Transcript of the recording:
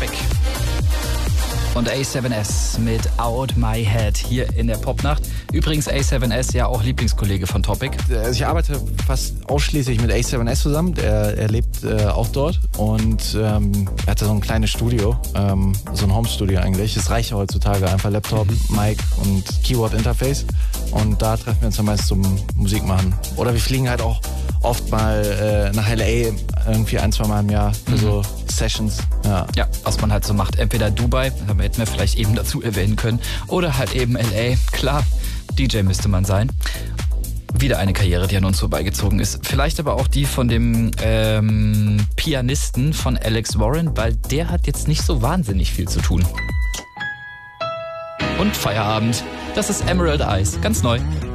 Topic. Und A7S mit Out My Head hier in der Popnacht. Übrigens A7S ja auch Lieblingskollege von Topic. Also ich arbeite fast ausschließlich mit A7S zusammen. Er lebt auch dort und er hatte so ein kleines Studio, so ein Home-Studio eigentlich. Es reicht heutzutage einfach Laptop, Mic und Keyboard-Interface. Und da treffen wir uns dann meist zum Musik machen. Oder wir fliegen halt auch oft mal nach LA irgendwie 1-2 Mal im Jahr für so Sessions. Ja, was man halt so macht. Entweder Dubai, hätten wir vielleicht eben dazu erwähnen können, oder halt eben LA. Klar, DJ müsste man sein. Wieder eine Karriere, die an uns vorbeigezogen ist. Vielleicht aber auch die von dem Pianisten von Alex Warren, weil der hat jetzt nicht so wahnsinnig viel zu tun. Und Feierabend. Das ist Emerald Eyes, ganz neu.